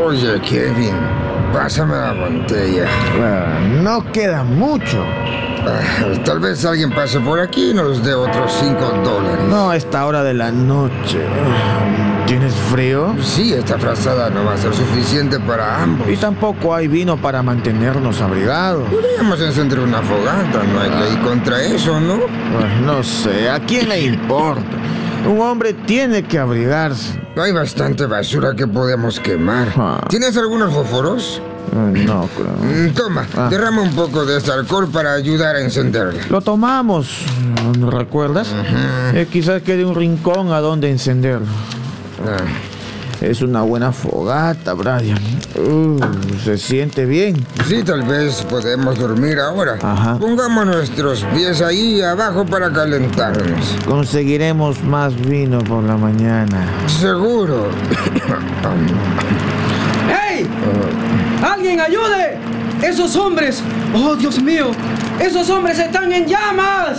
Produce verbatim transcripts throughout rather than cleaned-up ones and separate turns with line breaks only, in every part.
Oye, Kevin, pásame la botella.
Uh, no queda mucho.
Uh, tal vez alguien pase por aquí y nos dé otros cinco dólares.
No a esta hora de la noche. ¿Tienes frío?
Sí, esta frazada no va a ser suficiente para ambos.
Y tampoco hay vino para mantenernos abrigados.
Podríamos encender una fogata, no hay ley contra eso, ¿no?
Pues no sé, ¿a quién le importa? Un hombre tiene que abrigarse.
Hay bastante basura que podemos quemar.
Ah.
¿Tienes algunos fósforos?
No creo.
Mm, Toma,
Ah.
derrama un poco de este alcohol para ayudar a encenderla.
Lo tomamos, ¿no recuerdas?
Ujú.
Eh, quizás quede un rincón a donde encenderlo.
Ah.
Es una buena fogata, Brian. Uh, se siente bien.
Sí, tal vez podemos dormir ahora.
Ajá.
Pongamos nuestros pies ahí abajo para calentarnos.
Conseguiremos más vino por la mañana.
Seguro.
¡Hey! ¡Alguien ayude! ¡Esos hombres! ¡Oh, Dios mío! ¡Esos hombres están en llamas!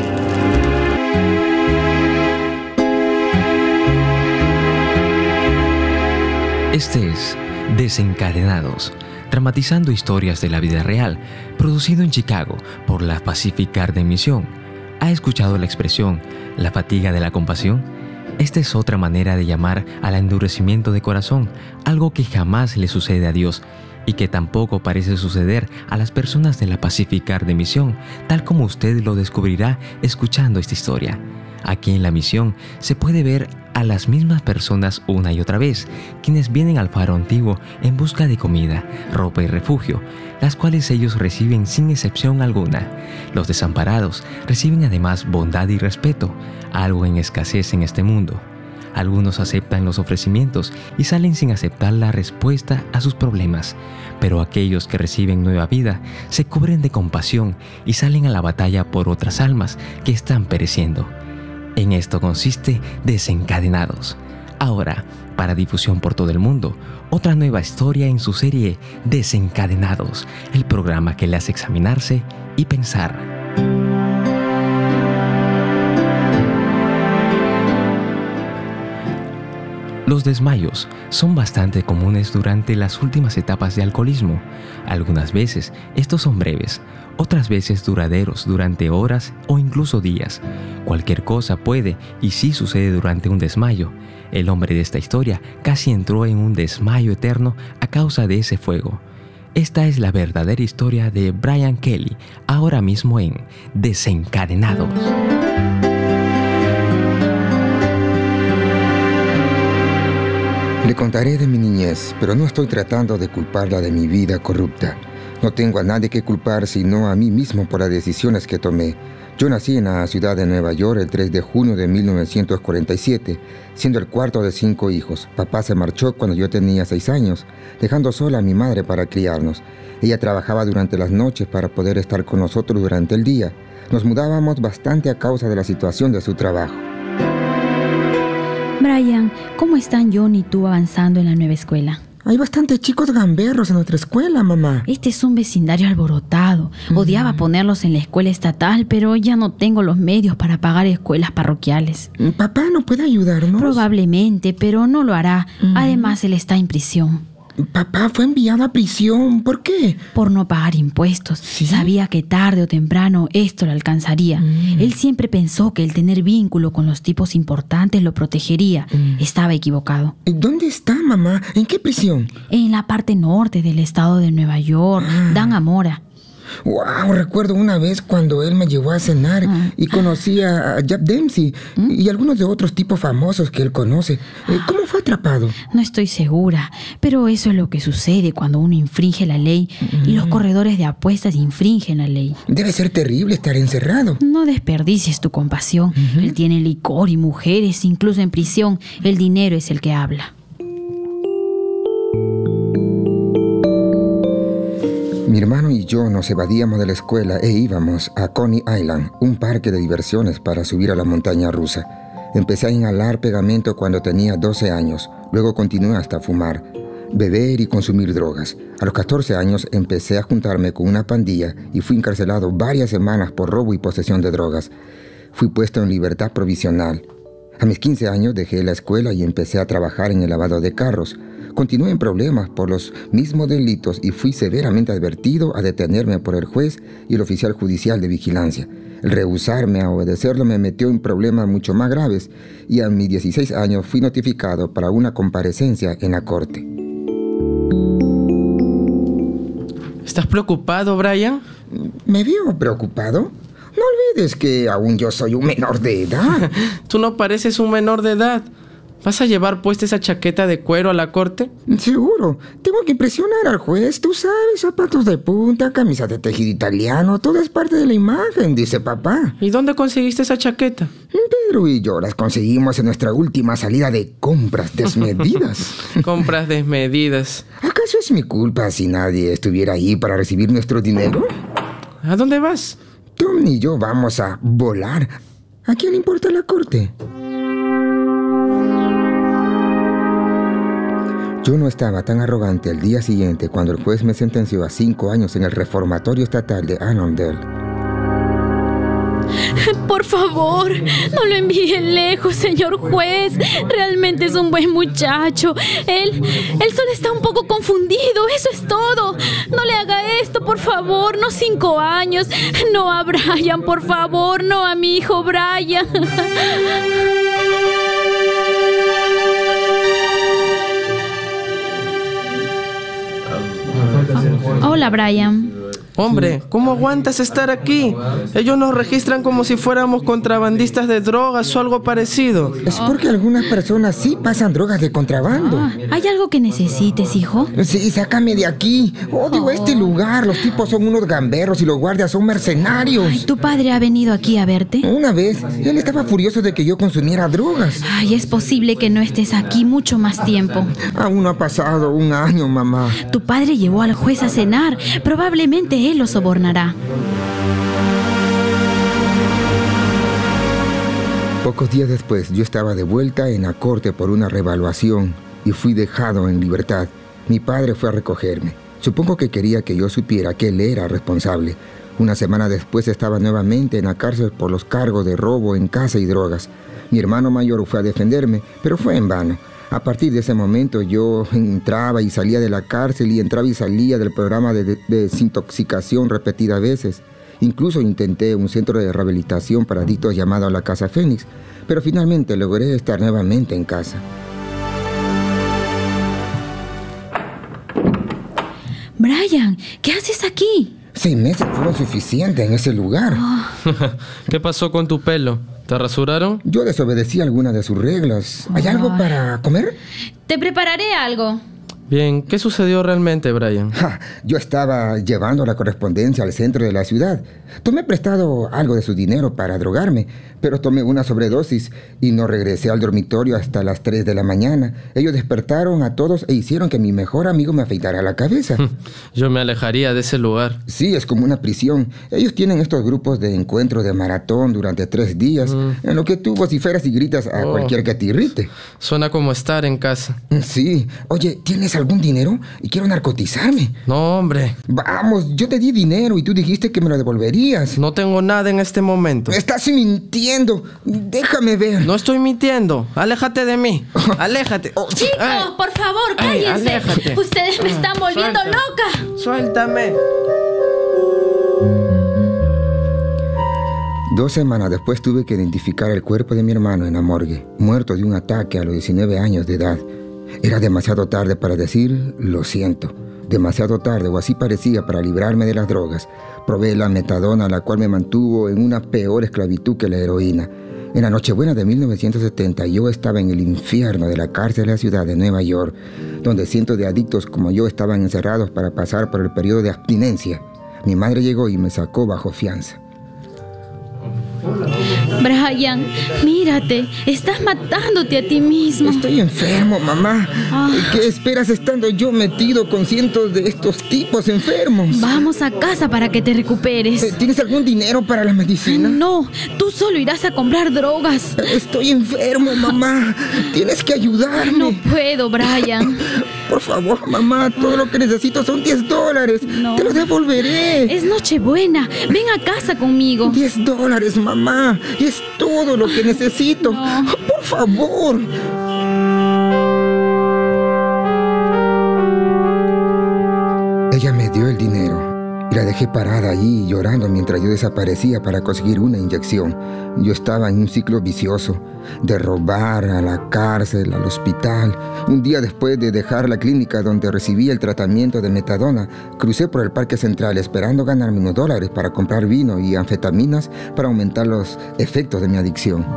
Este es Desencadenados, dramatizando historias de la vida real, producido en Chicago por la Pacific Garden Mission. ¿Ha escuchado la expresión la fatiga de la compasión? Esta es otra manera de llamar al endurecimiento de corazón, algo que jamás le sucede a Dios y que tampoco parece suceder a las personas de la Pacific Garden Mission, tal como usted lo descubrirá escuchando esta historia. Aquí en la misión se puede ver a las mismas personas una y otra vez, quienes vienen al faro antiguo en busca de comida, ropa y refugio, las cuales ellos reciben sin excepción alguna. Los desamparados reciben además bondad y respeto, algo en escasez en este mundo. Algunos aceptan los ofrecimientos y salen sin aceptar la respuesta a sus problemas, pero aquellos que reciben nueva vida se cubren de compasión y salen a la batalla por otras almas que están pereciendo. En esto consiste Desencadenados. Ahora, para difusión por todo el mundo, otra nueva historia en su serie Desencadenados, el programa que le hace examinarse y pensar. Los desmayos son bastante comunes durante las últimas etapas de alcoholismo. Algunas veces estos son breves, otras veces duraderos durante horas o incluso días. Cualquier cosa puede y sí sucede durante un desmayo. El hombre de esta historia casi entró en un desmayo eterno a causa de ese fuego. Esta es la verdadera historia de Brian Kelly, ahora mismo en Desencadenados.
Le contaré de mi niñez, pero no estoy tratando de culparla de mi vida corrupta. No tengo a nadie que culpar sino a mí mismo por las decisiones que tomé. Yo nací en la ciudad de Nueva York el tres de junio de mil novecientos cuarenta y siete, siendo el cuarto de cinco hijos. Papá se marchó cuando yo tenía seis años, dejando sola a mi madre para criarnos. Ella trabajaba durante las noches para poder estar con nosotros durante el día. Nos mudábamos bastante a causa de la situación de su trabajo.
Brian, ¿cómo están John y tú avanzando en la nueva escuela?
Hay bastantes chicos gamberros en nuestra escuela, mamá.
Este es un vecindario alborotado. Odiaba
Mm.
ponerlos en la escuela estatal, pero ya no tengo los medios para pagar escuelas parroquiales.
¿Papá no puede ayudarnos?
Probablemente, pero no lo hará.
Mm.
Además, él está en prisión.
Papá fue enviado a prisión. ¿Por qué?
Por no pagar impuestos.
¿Sí?
Sabía que tarde o temprano esto lo alcanzaría.
Mm.
Él siempre pensó que el tener vínculo con los tipos importantes lo protegería.
Mm.
Estaba equivocado.
¿Dónde está, mamá? ¿En qué prisión?
En la parte norte del estado de Nueva York,
Ah.
Dan Amora.
Wow, recuerdo una vez cuando él me llevó a cenar
Ah.
y conocí a Jack Dempsey y algunos de otros tipos famosos que él conoce. Eh, ¿Cómo fue atrapado?
No estoy segura, pero eso es lo que sucede cuando uno infringe la ley y los corredores de apuestas infringen la ley.
Debe ser terrible estar encerrado.
No desperdicies tu compasión. Él tiene licor y mujeres, incluso en prisión. El dinero es el que habla.
Mi hermano y yo nos evadíamos de la escuela e íbamos a Coney Island, un parque de diversiones para subir a la montaña rusa. Empecé a inhalar pegamento cuando tenía doce años, luego continué hasta fumar, beber y consumir drogas. A los catorce años empecé a juntarme con una pandilla y fui encarcelado varias semanas por robo y posesión de drogas. Fui puesto en libertad provisional. A mis quince años dejé la escuela y empecé a trabajar en el lavado de carros. Continué en problemas por los mismos delitos y fui severamente advertido a detenerme por el juez y el oficial judicial de vigilancia. El rehusarme a obedecerlo me metió en problemas mucho más graves y a mis dieciséis años fui notificado para una comparecencia en la corte.
¿Estás preocupado, Brian?
¿Me veo preocupado? No olvides que aún yo soy un menor de edad.
Tú no pareces un menor de edad. ¿Vas a llevar puesta esa chaqueta de cuero a la corte?
Seguro. Tengo que impresionar al juez. Tú sabes, zapatos de punta, camisa de tejido italiano, todo es parte de la imagen, dice papá.
¿Y dónde conseguiste esa chaqueta?
Pedro y yo las conseguimos en nuestra última salida de compras desmedidas.
Compras desmedidas.
¿Acaso es mi culpa si nadie estuviera ahí para recibir nuestro dinero?
¿A dónde vas?
Tom y yo vamos a volar. ¿A quién le importa la corte? Yo no estaba tan arrogante el día siguiente cuando el juez me sentenció a cinco años en el reformatorio estatal de Annandale.
Por favor, no lo envíe lejos, señor juez. Realmente es un buen muchacho. Él, él solo está un poco confundido, eso es todo. No le haga esto, por favor, no cinco años. No a Brian, por favor, no a mi hijo Brian. Hola, Brian.
Hombre, ¿cómo aguantas estar aquí? Ellos nos registran como si fuéramos contrabandistas de drogas o algo parecido.
Es porque algunas personas sí pasan drogas de contrabando.
Ah, ¿hay algo que necesites, hijo?
Sí, sácame de aquí. Odio
Oh.
este lugar. Los tipos son unos gamberros y los guardias son mercenarios.
Ay, ¿tu padre ha venido aquí a verte?
Una vez, él estaba furioso de que yo consumiera drogas.
Ay, es posible que no estés aquí mucho más tiempo.
Aún no ha pasado un año, mamá.
Tu padre llevó al juez a cenar. Probablemente él lo sobornará.
Pocos días después, yo estaba de vuelta en la corte por una revaluación y fui dejado en libertad. Mi padre fue a recogerme. Supongo que quería que yo supiera que él era responsable. Una semana después estaba nuevamente en la cárcel por los cargos de robo en casa y drogas. Mi hermano mayor fue a defenderme, pero fue en vano. A partir de ese momento yo entraba y salía de la cárcel y entraba y salía del programa de, de, de desintoxicación repetidas veces. Incluso intenté un centro de rehabilitación para adictos llamado la Casa Fénix, pero finalmente logré estar nuevamente en casa.
Brian, ¿qué haces aquí?
Seis meses fueron suficientes en ese lugar.
¿Qué pasó con tu pelo? ¿Te rasuraron?
Yo desobedecí algunas de sus reglas. ¿Hay algo para comer?
Te prepararé algo.
Bien, ¿qué sucedió realmente, Brian?
Ja, yo estaba llevando la correspondencia al centro de la ciudad. Tomé prestado algo de su dinero para drogarme, pero tomé una sobredosis y no regresé al dormitorio hasta las tres de la mañana. Ellos despertaron a todos e hicieron que mi mejor amigo me afeitara la cabeza.
Yo me alejaría de ese lugar.
Sí, es como una prisión. Ellos tienen estos grupos de encuentro de maratón durante tres días, mm. en lo que tú vociferas y gritas a oh. cualquier que te irrite.
Suena como estar en casa.
Sí. Oye, ¿tienes algún dinero? Y quiero narcotizarme.
No, hombre.
Vamos, yo te di dinero y tú dijiste que me lo devolverías.
No tengo nada en este momento.
Estás mintiendo. Déjame ver.
No estoy mintiendo. Aléjate de mí. Aléjate.
Oh. Chicos, ay. por favor, cállense. Ay, ustedes me están volviendo
Suelta.
loca.
Suéltame.
Dos semanas después tuve que identificar el cuerpo de mi hermano en la morgue, muerto de un ataque a los diecinueve años de edad. Era demasiado tarde para decir, lo siento. Demasiado tarde, o así parecía, para librarme de las drogas. Probé la metadona, la cual me mantuvo en una peor esclavitud que la heroína. En la Nochebuena de mil novecientos setenta, yo estaba en el infierno de la cárcel de la ciudad de Nueva York, donde cientos de adictos como yo estaban encerrados para pasar por el periodo de abstinencia. Mi madre llegó y me sacó bajo fianza.
Brian, mírate, estás matándote a ti mismo.
Estoy enfermo, mamá.
Ah.
¿Qué esperas estando yo metido con cientos de estos tipos enfermos?
Vamos a casa para que te recuperes.
¿Tienes algún dinero para la medicina?
No, tú solo irás a comprar drogas.
Estoy enfermo, mamá. Tienes que ayudarme.
No puedo, Brian.
Por favor, mamá, todo lo que necesito son diez dólares. No. Te los devolveré.
Es Nochebuena. Ven a casa conmigo.
diez dólares, mamá. Es todo lo que necesito. No. Por favor. dejé parada allí llorando mientras yo desaparecía para conseguir una inyección. Yo estaba en un ciclo vicioso de robar, a la cárcel, al hospital. Un día después de dejar la clínica donde recibí el tratamiento de metadona, crucé por el Parque Central esperando ganarme unos dólares para comprar vino y anfetaminas para aumentar los efectos de mi adicción.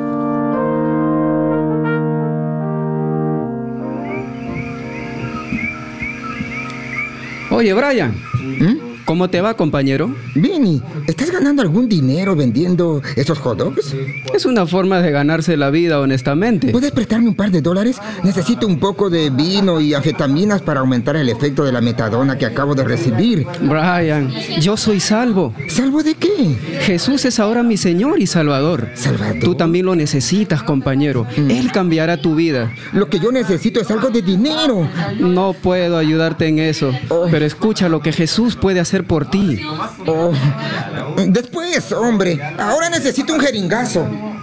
Oye, Brian.
¿Mm?
¿Cómo te va, compañero?
Vinny, ¿estás ganando algún dinero vendiendo esos hot dogs?
Es una forma de ganarse la vida, honestamente.
¿Puedes prestarme un par de dólares? Necesito un poco de vino y anfetaminas para aumentar el efecto de la metadona que acabo de recibir.
Brian, yo soy salvo.
¿Salvo de qué?
Jesús es ahora mi Señor y Salvador.
Salvador.
Tú también lo necesitas, compañero.
Mm.
Él cambiará tu vida.
Lo que yo necesito es algo de dinero.
No puedo ayudarte en eso,
Oh.
pero escucha lo que Jesús puede hacer por ti.
Oh. Después, hombre. Ahora necesito un jeringazo.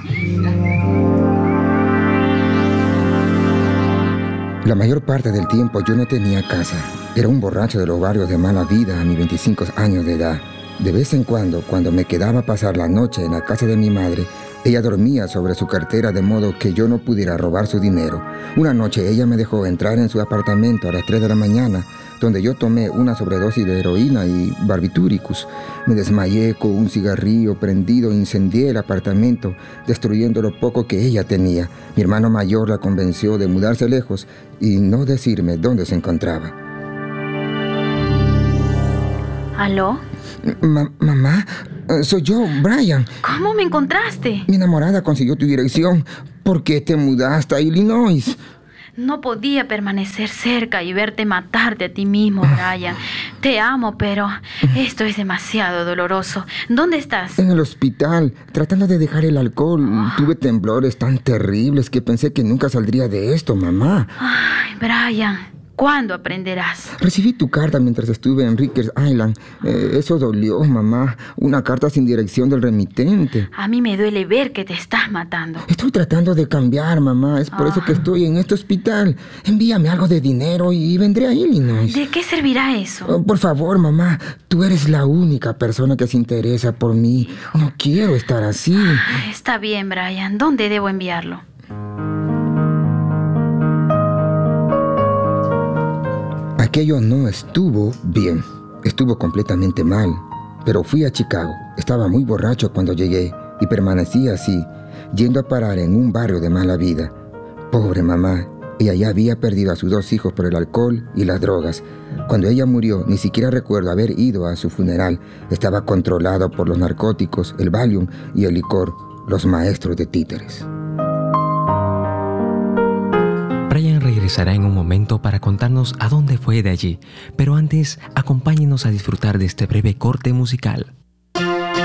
La mayor parte del tiempo yo no tenía casa. Era un borracho de los barrios de mala vida a mis veinticinco años de edad. De vez en cuando, cuando me quedaba a pasar la noche en la casa de mi madre, ella dormía sobre su cartera de modo que yo no pudiera robar su dinero. Una noche ella me dejó entrar en su apartamento a las tres de la mañana, donde yo tomé una sobredosis de heroína y barbitúricos. Me desmayé con un cigarrillo prendido e incendié el apartamento, destruyendo lo poco que ella tenía. Mi hermano mayor la convenció de mudarse lejos y no decirme dónde se encontraba.
¿Aló?
Ma- mamá, eh, soy yo, Brian.
¿Cómo me encontraste?
Mi enamorada consiguió tu dirección. ¿Por qué te mudaste a Illinois?
No podía permanecer cerca y verte matarte a ti mismo, Brian. Te amo, pero esto es demasiado doloroso. ¿Dónde estás?
En el hospital, tratando de dejar el alcohol. Tuve temblores tan terribles que pensé que nunca saldría de esto, mamá.
Ay, Brian, ¿cuándo aprenderás?
Recibí tu carta mientras estuve en Rikers Island. Eh, eso dolió, mamá. Una carta sin dirección del remitente.
A mí me duele ver que te estás matando.
Estoy tratando de cambiar, mamá. Es por eso que estoy en este hospital. Envíame algo de dinero y vendré a Illinois.
¿De qué servirá eso?
Oh, por favor, mamá. Tú eres la única persona que se interesa por mí. No quiero estar así.
Está bien, Brian. ¿Dónde debo enviarlo?
Aquello no estuvo bien. Estuvo completamente mal. Pero fui a Chicago. Estaba muy borracho cuando llegué y permanecí así, yendo a parar en un barrio de mala vida. Pobre mamá. Ella ya había perdido a sus dos hijos por el alcohol y las drogas. Cuando ella murió, ni siquiera recuerdo haber ido a su funeral. Estaba controlado por los narcóticos, el Valium y el licor, los maestros de títeres.
Brian regresará en un momento para contarnos a dónde fue de allí, pero antes, acompáñenos a disfrutar de este breve corte musical.